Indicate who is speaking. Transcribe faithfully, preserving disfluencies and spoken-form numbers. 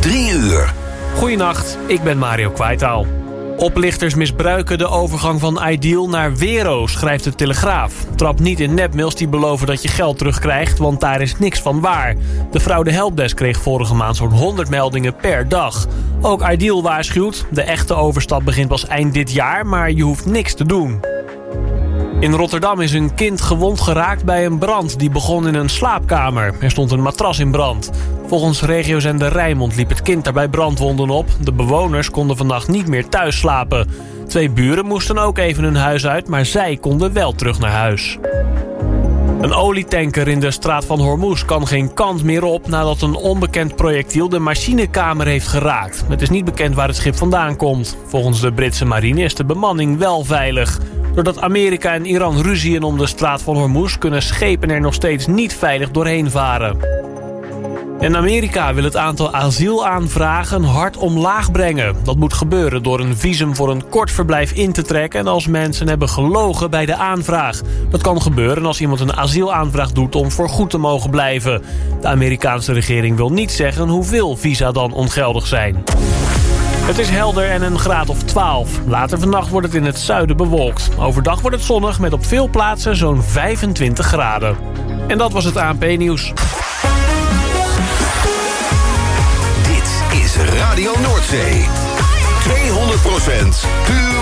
Speaker 1: drie uur.
Speaker 2: Goedenacht, ik ben Mario Kwijtaal. Oplichters misbruiken de overgang van Ideal naar Wero, schrijft de Telegraaf. Trap niet in nepmails die beloven dat je geld terugkrijgt, want daar is niks van waar. De fraude helpdesk kreeg vorige maand zo'n honderd meldingen per dag. Ook Ideal waarschuwt, de echte overstap begint pas eind dit jaar, maar je hoeft niks te doen. In Rotterdam is een kind gewond geraakt bij een brand die begon in een slaapkamer. Er stond een matras in brand. Volgens regiozender Rijnmond liep het kind daarbij brandwonden op. De bewoners konden vannacht niet meer thuis slapen. Twee buren moesten ook even hun huis uit, maar zij konden wel terug naar huis. Een olietanker in de straat van Hormuz kan geen kant meer op nadat een onbekend projectiel de machinekamer heeft geraakt. Het is niet bekend waar het schip vandaan komt. Volgens de Britse marine is de bemanning wel veilig. Doordat Amerika en Iran ruzien om de straat van Hormuz kunnen schepen er nog steeds niet veilig doorheen varen. En Amerika wil het aantal asielaanvragen hard omlaag brengen. Dat moet gebeuren door een visum voor een kort verblijf in te trekken en als mensen hebben gelogen bij de aanvraag. Dat kan gebeuren als iemand een asielaanvraag doet om voorgoed te mogen blijven. De Amerikaanse regering wil niet zeggen hoeveel visa dan ongeldig zijn. Het is helder en een graad of twaalf. Later vannacht wordt het in het zuiden bewolkt. Overdag wordt het zonnig met op veel plaatsen zo'n vijfentwintig graden. En dat was het A N P-nieuws.
Speaker 1: Dit is Radio Noordzee. tweehonderd procent puur